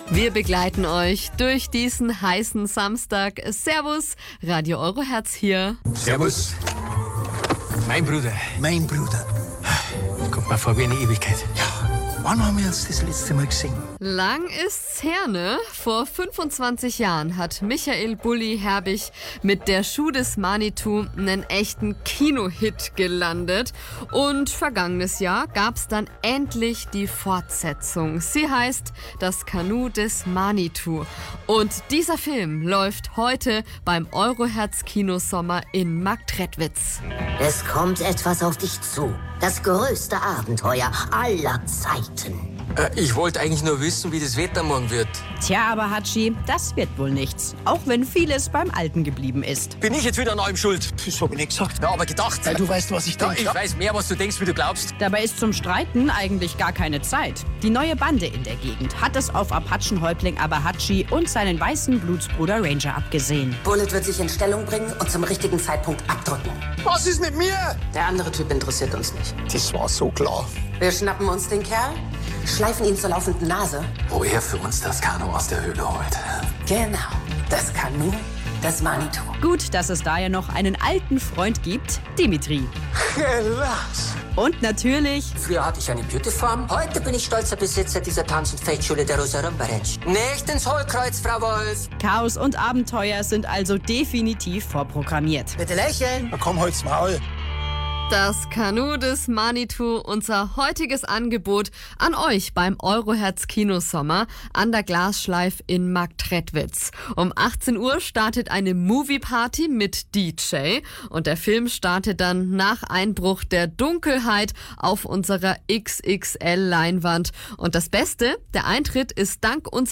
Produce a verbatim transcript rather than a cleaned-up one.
Wir begleiten euch durch diesen heißen Samstag. Servus, Radio Euroherz hier. Servus. Mein Bruder. Mein Bruder. Kommt mir vor wie eine Ewigkeit. Ja, wann haben wir uns das letzte Mal gesehen? Lang ist's her, ne? Vor fünfundzwanzig Jahren hat Michael Bulli Herbig mit Der Schuh des Manitou einen echten Kinohit gelandet. Und vergangenes Jahr gab's dann endlich die Fortsetzung. Sie heißt Das Kanu des Manitou. Und dieser Film läuft heute beim Euroherz Kinosommer in Marktredwitz. Es kommt etwas auf dich zu. Das größte Abenteuer aller Zeiten. Äh, ich wollte eigentlich nur wissen, wie das Wetter morgen wird. Tja, aber Hatschi, das wird wohl nichts. Auch wenn vieles beim Alten geblieben ist. Bin ich jetzt wieder an allem schuld? Das hab ich nicht gesagt. Ja, aber gedacht. Weil du weißt, was ich Ja, denke. ich weiß mehr, was du denkst, wie du glaubst. Dabei ist zum Streiten eigentlich gar keine Zeit. Die neue Bande in der Gegend hat es auf Apachenhäuptling Abahatschi und seinen weißen Blutsbruder Ranger abgesehen. Bullet wird sich in Stellung bringen und zum richtigen Zeitpunkt abdrücken. Was ist mit mir? Der andere Typ interessiert uns nicht. Das war so klar. Wir schnappen uns den Kerl, schleifen ihn zur laufenden Nase. Wo er für uns das Kanu aus der Höhle holt. Genau, das Kanu des Manitou. Gut, dass es da ja noch einen alten Freund gibt, Dimitri. Gelass. Und natürlich Früher hatte ich eine Beauty-Farm. Heute bin ich stolzer Besitzer dieser Tanz- und Fechtschule der Rosa Rumba Ranch. Nicht ins Hohlkreuz, Frau Wolf. Chaos und Abenteuer sind also definitiv vorprogrammiert. Bitte lächeln. Na komm, halt's Maul. Das Kanu des Manitou, unser heutiges Angebot an euch beim Euroherz Kinosommer an der Glasschleif in Marktredwitz. Um achtzehn Uhr startet eine Movie-Party mit D J und der Film startet dann nach Einbruch der Dunkelheit auf unserer X X L-Leinwand. Und das Beste, der Eintritt ist dank unserer